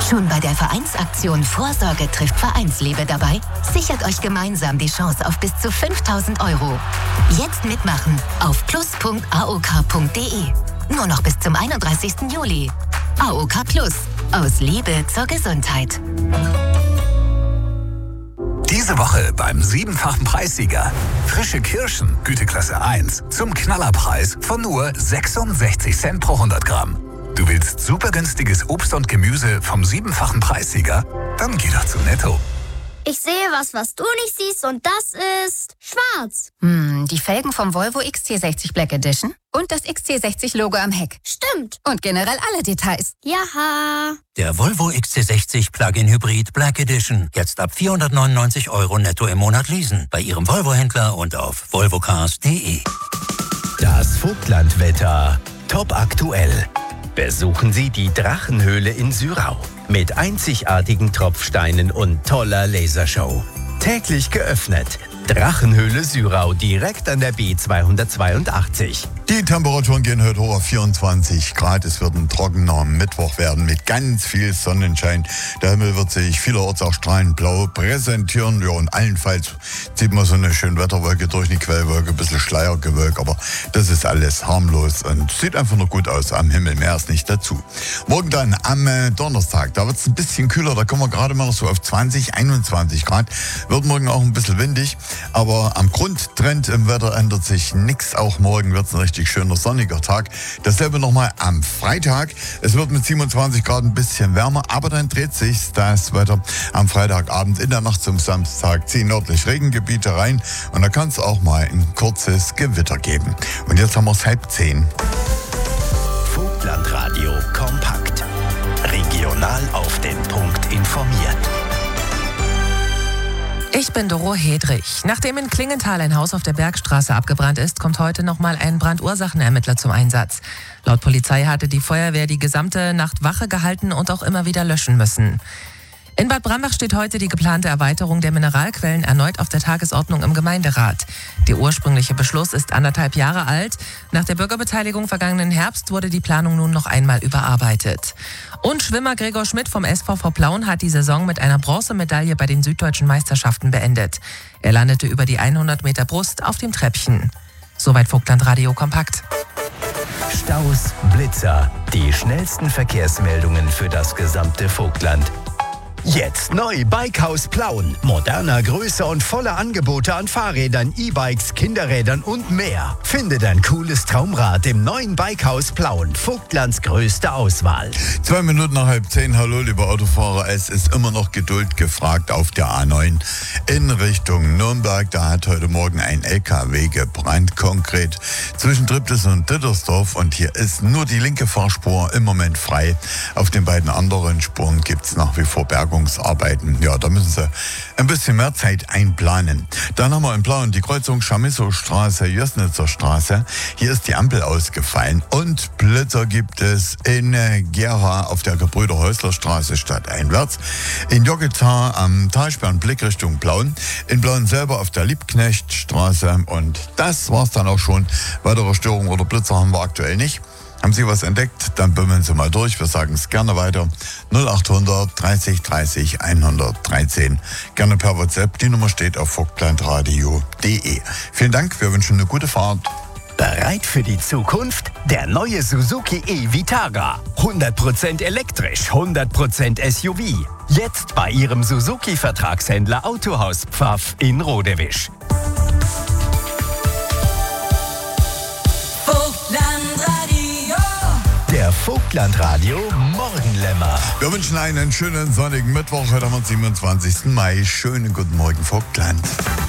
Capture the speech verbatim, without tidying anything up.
Schon bei der Vereinsaktion Vorsorge trifft Vereinsliebe dabei? Sichert euch gemeinsam die Chance auf bis zu fünftausend Euro. Jetzt mitmachen auf plus punkt a o k punkt d e. Nur noch bis zum einunddreißigsten Juli. A O K Plus. Aus Liebe zur Gesundheit. Diese Woche beim siebenfachen Preissieger. Frische Kirschen, Güteklasse eins, zum Knallerpreis von nur sechsundsechzig Cent pro hundert Gramm. Du willst super günstiges Obst und Gemüse vom siebenfachen Preissieger? Dann geh doch zu Netto. Ich sehe was, was du nicht siehst, und das ist schwarz. Hm, die Felgen vom Volvo X C sechzig Black Edition und das X C sechzig Logo am Heck. Stimmt. Und generell alle Details. Jaha. Der Volvo X C sechzig Plug-in Hybrid Black Edition. Jetzt ab vierhundertneunundneunzig Euro netto im Monat leasen. Bei Ihrem Volvo-Händler und auf volvocars punkt de. Das Vogtlandwetter. Top aktuell. Besuchen Sie die Drachenhöhle in Syrau mit einzigartigen Tropfsteinen und toller Lasershow. Täglich geöffnet. Drachenhöhle Syrau, direkt an der B zweihundertzweiundachtzig. Die Temperaturen gehen heute hoch auf vierundzwanzig Grad. Es wird ein trockener Mittwoch werden mit ganz viel Sonnenschein. Der Himmel wird sich vielerorts auch strahlend blau präsentieren. Ja, und allenfalls zieht man so eine schöne Wetterwolke durch, eine Quellwolke, ein bisschen Schleiergewölk. Aber das ist alles harmlos und sieht einfach nur gut aus am Himmel. Mehr ist nicht dazu. Morgen dann am äh, Donnerstag, da wird es ein bisschen kühler. Da kommen wir gerade mal noch so auf zwanzig, einundzwanzig Grad. Wird morgen auch ein bisschen windig. Aber am Grundtrend im Wetter ändert sich nichts. Auch morgen wird es ein richtig schöner sonniger Tag. Dasselbe nochmal am Freitag. Es wird mit siebenundzwanzig Grad ein bisschen wärmer, aber dann dreht sich das Wetter am Freitagabend. In der Nacht zum Samstag ziehen nördlich Regengebiete rein und da kann es auch mal ein kurzes Gewitter geben. Und jetzt haben wir es halb zehn. Vogtlandradio kompakt. Regional auf den Punkt informiert. Ich bin Doro Hedrich. Nachdem in Klingenthal ein Haus auf der Bergstraße abgebrannt ist, kommt heute nochmal ein Brandursachenermittler zum Einsatz. Laut Polizei hatte die Feuerwehr die gesamte Nacht Wache gehalten und auch immer wieder löschen müssen. In Bad Brambach steht heute die geplante Erweiterung der Mineralquellen erneut auf der Tagesordnung im Gemeinderat. Der ursprüngliche Beschluss ist anderthalb Jahre alt. Nach der Bürgerbeteiligung vergangenen Herbst wurde die Planung nun noch einmal überarbeitet. Und Schwimmer Gregor Schmidt vom S V V Plauen hat die Saison mit einer Bronzemedaille bei den süddeutschen Meisterschaften beendet. Er landete über die hundert Meter Brust auf dem Treppchen. Soweit Vogtlandradio kompakt. Staus, Blitzer, die schnellsten Verkehrsmeldungen für das gesamte Vogtland. Jetzt neu Bikehaus Plauen. Moderner, größer und voller Angebote an Fahrrädern, E-Bikes, Kinderrädern und mehr. Finde dein cooles Traumrad im neuen Bikehaus Plauen. Vogtlands größte Auswahl. Zwei Minuten nach halb zehn. Hallo, liebe Autofahrer. Es ist immer noch Geduld gefragt auf der A neun in Richtung Nürnberg. Da hat heute Morgen ein L K W gebrannt, konkret zwischen Triptis und Dittersdorf. Und hier ist nur die linke Fahrspur im Moment frei. Auf den beiden anderen Spuren gibt es nach wie vor Bergung. Ja, da müssen Sie ein bisschen mehr Zeit einplanen. Dann haben wir in Plauen die Kreuzung Chamisso-Straße, Jössnitzer Straße. Hier ist die Ampel ausgefallen und Blitzer gibt es in Gera auf der Gebrüder-Häusler-Straße stadteinwärts. In Joggetar am Talsperren Blick Richtung Plauen. In Plauen selber auf der Liebknechtstraße. Und das war's dann auch schon. Weitere Störungen oder Blitzer haben wir aktuell nicht. Haben Sie was entdeckt? Dann bimmeln Sie mal durch. Wir sagen es gerne weiter. null achthundert dreißig dreißig hundertdreizehn. Gerne per WhatsApp. Die Nummer steht auf vogtlandradio punkt de. Vielen Dank. Wir wünschen eine gute Fahrt. Bereit für die Zukunft? Der neue Suzuki e-Vitara. hundert Prozent elektrisch, hundert Prozent S U V. Jetzt bei Ihrem Suzuki-Vertragshändler Autohaus Pfaff in Rodewisch. Der Vogtlandradio Morgenlämmer. Wir wünschen einen schönen sonnigen Mittwoch. Heute am siebenundzwanzigsten Mai. Schönen guten Morgen, Vogtland.